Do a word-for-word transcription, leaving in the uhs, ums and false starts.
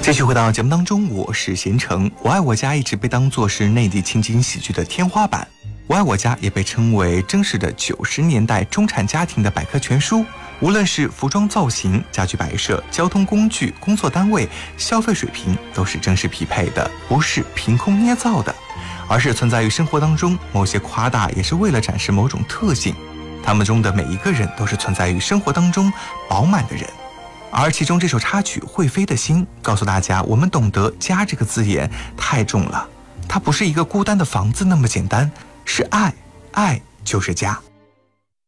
继续回到节目当中，我是贤成。我爱我家一直被当作是内地情景喜剧的天花板，我爱我家也被称为真实的九十年代中产家庭的百科全书。无论是服装造型、家居摆设、交通工具、工作单位、消费水平，都是真实匹配的，不是凭空捏造的，而是存在于生活当中。某些夸大也是为了展示某种特性，他们中的每一个人都是存在于生活当中饱满的人。而其中这首插曲《会飞的心》告诉大家，我们懂得家这个字眼太重了，它不是一个孤单的房子那么简单，是爱，爱就是家。